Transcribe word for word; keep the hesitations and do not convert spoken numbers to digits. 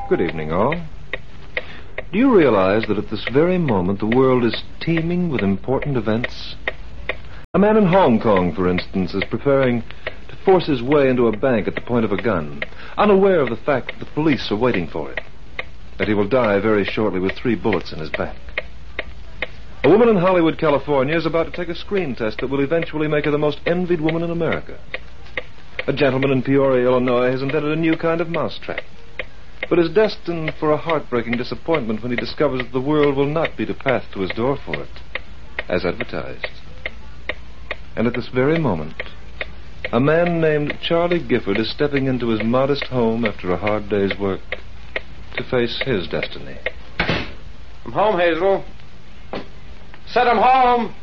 Good evening, all. Do you realize that at this very moment the world is teeming with important events? A man in Hong Kong, for instance, is preparing to force his way into a bank at the point of a gun, unaware of the fact that the police are waiting for him, that he will die very shortly with three bullets in his back. A woman in Hollywood, California, is about to take a screen test that will eventually make her the most envied woman in America. A gentleman in Peoria, Illinois, has invented a new kind of mousetrap, but is destined for a heartbreaking disappointment when he discovers that the world will not beat a path to his door for it, as advertised. And at this very moment, a man named Charlie Gifford is stepping into his modest home after a hard day's work to face his destiny. I'm home, Hazel. Said I'm home.